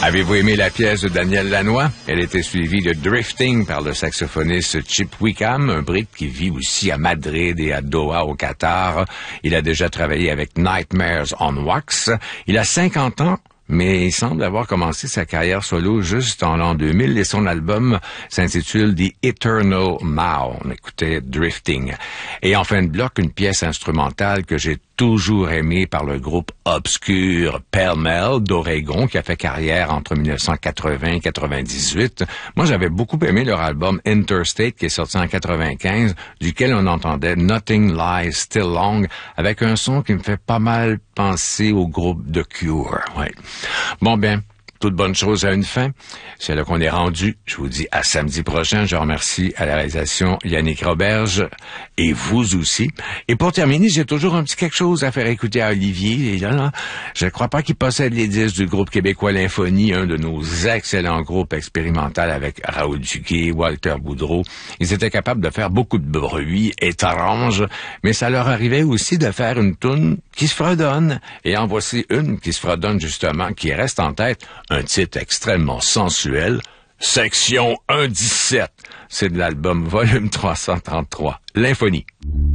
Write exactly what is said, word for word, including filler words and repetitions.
Avez-vous aimé la pièce de Daniel Lanois? Elle était suivie de Drifting par le saxophoniste Chip Wickham, un Brit qui vit aussi à Madrid et à Doha au Qatar. Il a déjà travaillé avec Nightmares on Wax. Il a cinquante ans. Mais il semble avoir commencé sa carrière solo juste en l'an deux mille et son album s'intitule The Eternal Mao. On écoutait Drifting. Et en fin de bloc, une pièce instrumentale que j'ai toujours aimée par le groupe obscur Pell Mell d'Oregon qui a fait carrière entre dix-neuf cent quatre-vingts et quatre-vingt-dix-huit. Moi, j'avais beaucoup aimé leur album Interstate qui est sorti en quatre-vingt-quinze, duquel on entendait Nothing Lies Still Long avec un son qui me fait pas mal penser au groupe The Cure. Ouais. Bon ben, toute bonne chose a une fin. C'est là qu'on est rendu. Je vous dis à samedi prochain. Je remercie à la réalisation Yannick Roberge et vous aussi. Et pour terminer, j'ai toujours un petit quelque chose à faire écouter à Olivier. Et là, là, je ne crois pas qu'il possède les disques du groupe québécois L'Infonie, un de nos excellents groupes expérimentaux avec Raoul Duquet, Walter Boudreau. Ils étaient capables de faire beaucoup de bruit étrange, mais ça leur arrivait aussi de faire une toune qui se fredonne. Et en voici une qui se fredonne justement, qui reste en tête. Un titre extrêmement sensuel, Section un dix-sept. C'est de l'album Volume trois cent trente-trois, L'Infonie.